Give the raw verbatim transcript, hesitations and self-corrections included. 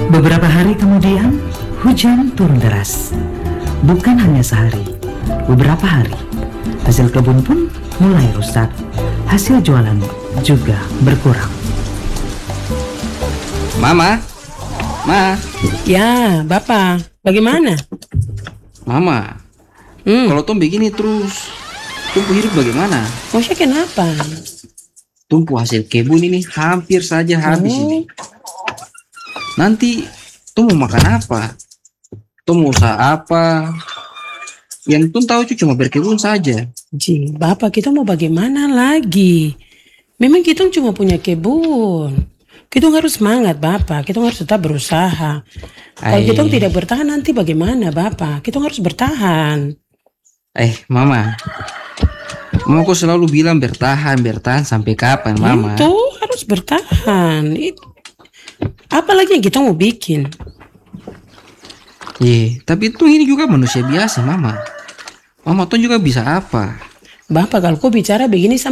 Beberapa hari kemudian, hujan turun deras. Bukan hanya sehari, beberapa hari. Hasil kebun pun mulai rusak. Hasil jualan juga berkurang. Mama, Ma, Ya, Bapak, bagaimana? Mama, Hmm, kalau Tom begini terus, tumpu hidup bagaimana? maksudnya kenapa? Tumpu hasil kebun ini hampir saja habis Oh. ini. Nanti Tom mau makan apa? Tom mau usaha apa? Yang Tom tahu itu cuma berkebun saja. Ji, Bapak, kita mau bagaimana lagi? Memang kita cuma punya kebun. Kita harus semangat, Bapak. Kita harus tetap berusaha. Kalau Ai. kita tidak bertahan nanti bagaimana, Bapak? Kita harus bertahan. Eh, Mama, Mama kok selalu bilang bertahan, bertahan sampai kapan, Mama? Itu harus bertahan. Itu. Apalagi yang kita mau bikin? Ye, tapi itu ini juga manusia biasa, Mama. Mama tuh juga bisa apa? Bapak, kalau kau bicara begini